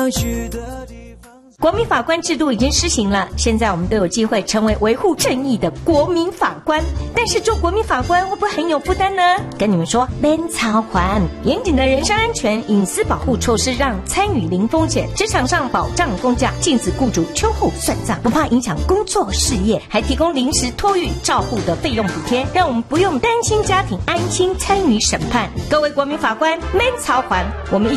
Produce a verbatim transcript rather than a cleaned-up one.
想去的地方。 国民法官制度已经施行了，现在我们都有机会成为维护正义的国民法官。但是做国民法官会不会很有负担呢？跟你们说，免操还严谨的人身安全、隐私保护措施，让参与零风险，职场上保障公假，禁止雇主秋后算账，不怕影响工作事业，还提供临时托育照护的费用补贴，让我们不用担心家庭，安心参与审判。各位国民法官，免操还，我们一